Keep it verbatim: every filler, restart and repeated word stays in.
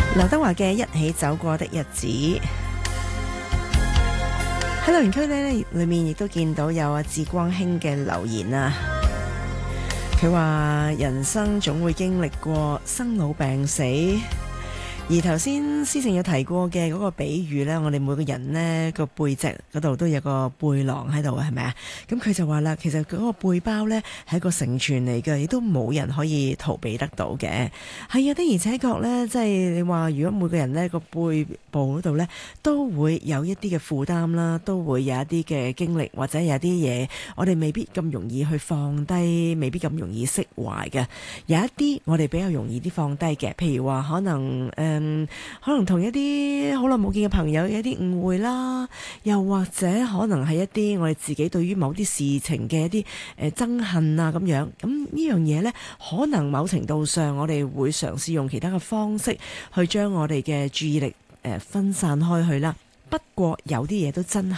劉德華嘅一起走過的日子，喺留言區呢裏面亦都見到有阿志光興嘅留言啊。佢話人生總會經歷過生老病死，而頭先思成有提過嘅嗰個比喻呢，我哋每個人呢個背脊嗰度都有個背囊喺度，係咪啊？咁佢就話啦，其實嗰個背包呢係一個承傳嚟嘅，亦都冇人可以逃避得到嘅。係啊，的而且確呢，即係你話如果每個人呢個背部嗰度呢都會有一啲嘅負擔啦，都會有一啲嘅經歷，或者有啲嘢我哋未必咁容易去放低，未必咁容易釋懷嘅。有一啲我哋比較容易啲放低嘅，譬如話可能誒。呃嗯，可能同一啲好耐冇見嘅朋友有一啲誤會啦，又或者可能係一啲我哋自己對於某啲事情嘅一啲誒憎恨啊咁樣，咁呢樣嘢呢，可能某程度上我哋會嘗試用其他嘅方式去將我哋嘅注意力誒分散開去啦。不過有啲嘢都真係